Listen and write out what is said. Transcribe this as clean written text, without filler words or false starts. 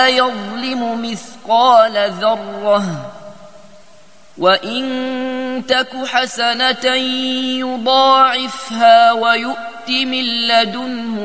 يظلم مثقال ذرة وإن تك حسنة يضاعفها ويؤت من لدنه